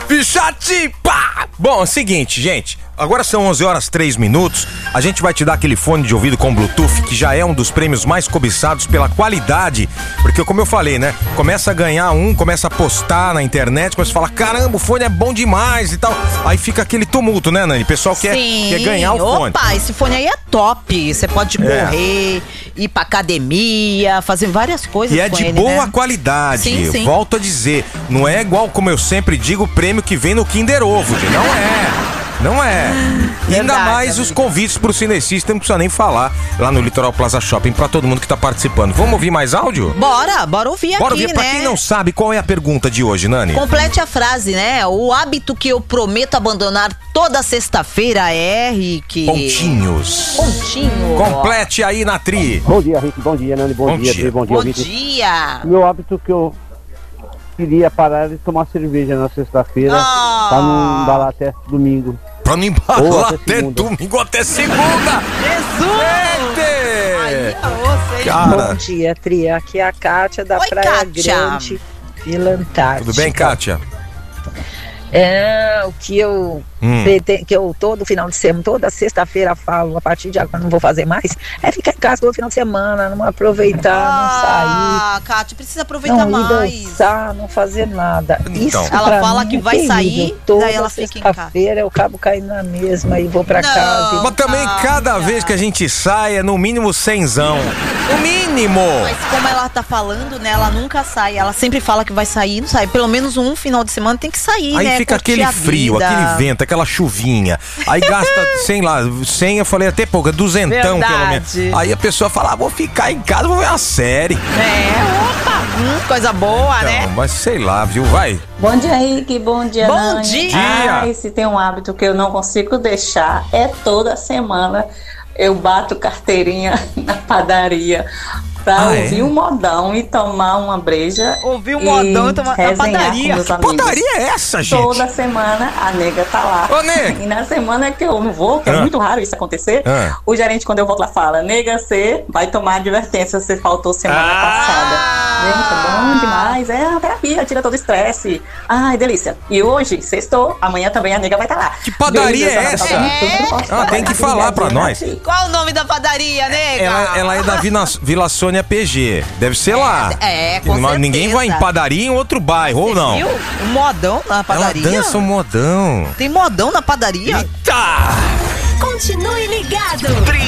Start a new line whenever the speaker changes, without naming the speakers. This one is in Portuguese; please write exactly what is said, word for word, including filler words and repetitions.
Bichate, pá! Bom, é o seguinte, gente. Agora são onze horas e três minutos. A gente vai te dar aquele fone de ouvido com Bluetooth, que já é um dos prêmios mais cobiçados pela qualidade. Porque, como eu falei, né? Começa a ganhar um, começa a postar na internet, começa a falar, caramba, o fone é bom demais e tal. Aí fica aquele tumulto, né, Nani? O pessoal quer, quer ganhar o fone.
Opa, esse fone aí é top. Você pode correr, é. ir pra academia, fazer várias coisas
e é
com
de
ele,
boa
né?
qualidade.
Sim, sim.
Volto a dizer, não é igual, como eu sempre digo, o prêmio que vem no Kinder Ovo, gente. Não é. Não é. E ainda mais amigo. Os convites pro Cinecista, não precisa nem falar, lá no Litoral Plaza Shopping, pra todo mundo que tá participando. Vamos ouvir mais áudio?
Bora, bora ouvir
bora
aqui,
ouvir. Pra
né?
quem não sabe, qual é a pergunta de hoje, Nani?
Complete a frase, né? O hábito que eu prometo abandonar toda sexta-feira é, Rick...
Pontinhos.
Pontinho.
Complete aí na Tri.
Bom dia, Rick. Bom dia, Nani. Bom, bom dia, Tri. Bom dia,
Bom dia.
Meu hábito que eu queria parar de tomar cerveja na sexta-feira,
ah.
pra não embalar até domingo.
Pra não embalar até, até domingo, até segunda!
Jesus!
Ai,
Cara. Bom dia, Tri. Aqui é a Kátia da
Oi,
Praia
Kátia.
Grande, Vila Antártica.
Tudo bem, Kátia?
É, o que eu hum. pretendo, que eu todo final de semana, toda sexta-feira falo, a partir de agora não vou fazer mais, é ficar em casa todo final de semana, não aproveitar, ah, não sair.
Ah, Kátia, precisa aproveitar
não
mais.
Não dançar, não fazer nada.
Então.
Isso
ela fala que
é
vai
terrível.
sair,
toda
daí ela fica em casa.
Sexta-feira eu acabo caindo na mesma e vou pra
não,
casa.
Mas também
Kátia.
cada vez que a gente sai é no mínimo cenzão. No mínimo!
Mas como ela tá falando, né, ela nunca sai. Ela sempre fala que vai sair, não sai. Pelo menos um final de semana tem que sair,
aí
né?
Aí fica aquele frio,
vida.
aquele vento, aquela chuvinha. Aí gasta, sei lá, cem, eu falei até pouco, duzentão
Verdade.
pelo menos. Aí a pessoa fala, ah, vou ficar em casa, vou ver uma série.
É, opa, hum, coisa boa,
então,
né?
Mas sei lá, viu, vai.
Bom dia, Rick, bom dia,
Bom
Nani.
dia!
Ah, se tem um hábito que eu não consigo deixar, é toda semana eu bato carteirinha na padaria pra
ah,
ouvir
é?
um modão e tomar uma breja.
Ouvir um modão e tomar na padaria.
Que
padaria é essa, gente?
Toda semana a nega tá lá.
Ô, nega!
E na semana que eu não vou, que é
ah.
muito raro isso acontecer, ah. o gerente, quando eu volto lá, fala: nega, você vai tomar advertência, você faltou semana ah. passada. Gente, é bom demais. É a terapia, tira todo o estresse. Ai, delícia. E hoje, sextou, amanhã também a nega vai estar tá lá.
Que padaria Beleza, é essa?
É?
Ah, tem que falar pra nós.
Qual o nome da padaria, nega?
Ela, ela é da Vila, Vila Sônia P G. Deve ser lá.
É, é com certeza.
Ninguém vai em padaria em outro bairro,
Você
ou não?
Viu? Um modão na padaria?
Ela dança um modão.
Tem modão na padaria?
Eita!
Continue ligado.